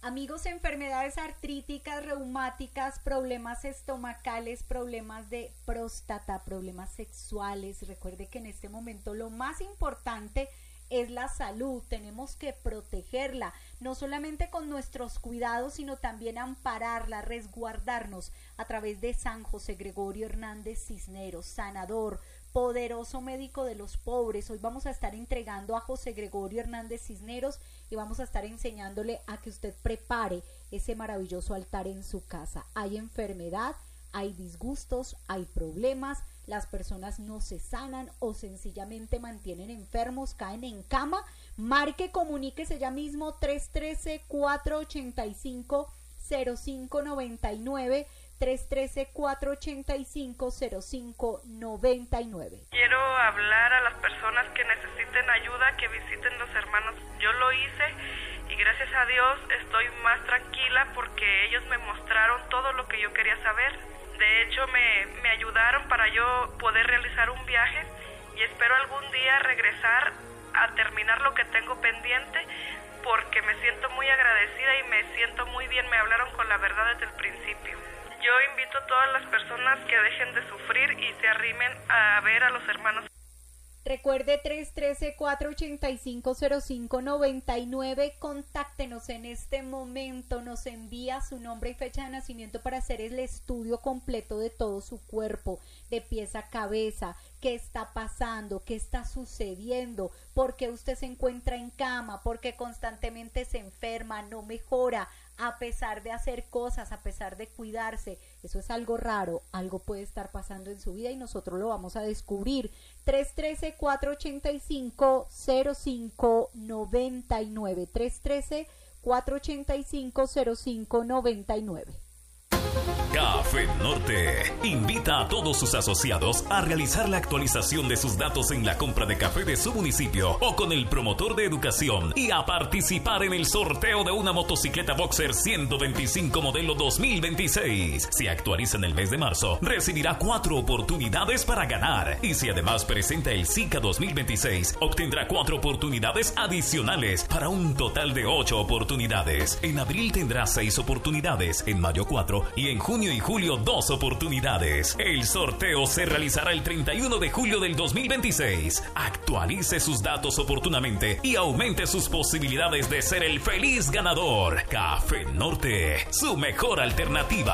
Amigos, enfermedades artríticas, reumáticas, problemas estomacales, problemas de próstata, problemas sexuales. Recuerde que en este momento lo más importante es la salud. Tenemos que protegerla, no solamente con nuestros cuidados, sino también ampararla, resguardarnos a través de San José Gregorio Hernández Cisneros, sanador, poderoso médico de los pobres. Hoy vamos a estar entregando a José Gregorio Hernández Cisneros y vamos a estar enseñándole a que usted prepare ese maravilloso altar en su casa. Hay enfermedad, hay disgustos, hay problemas, las personas no se sanan o sencillamente mantienen enfermos, caen en cama. Marque, comuníquese ya mismo 313-485-0599, 313-485-0599. Quiero hablar a las personas que necesiten ayuda, que visiten los hermanos. Yo lo hice y gracias a Dios estoy más tranquila porque ellos me mostraron todo lo que yo quería saber. De hecho, me ayudaron para yo poder realizar un viaje y espero algún día regresar a terminar lo que tengo pendiente porque me siento muy agradecida y me siento muy bien. Me hablaron con la verdad desde el principio. Yo invito a todas las personas que dejen de sufrir y se arrimen a ver a los hermanos. Recuerde 313-485-0599, contáctenos en este momento, nos envía su nombre y fecha de nacimiento para hacer el estudio completo de todo su cuerpo, de pies a cabeza, qué está pasando, qué está sucediendo, por qué usted se encuentra en cama, porque constantemente se enferma, no mejora, a pesar de hacer cosas, a pesar de cuidarse. Eso es algo raro, algo puede estar pasando en su vida y nosotros lo vamos a descubrir. 313-485-0599, 313-485-0599. Café Norte invita a todos sus asociados a realizar la actualización de sus datos en la compra de café de su municipio o con el promotor de educación y a participar en el sorteo de una motocicleta Boxer 125 modelo 2026. Si actualiza en el mes de marzo, recibirá 4 oportunidades para ganar y si además presenta el SICA 2026, obtendrá 4 oportunidades adicionales para un total de 8 oportunidades. En abril tendrá 6 oportunidades, en mayo 4 y en junio y julio 2 oportunidades. El sorteo se realizará el 31 de julio del 2026. Actualice sus datos oportunamente y aumente sus posibilidades de ser el feliz ganador. Café Norte, su mejor alternativa.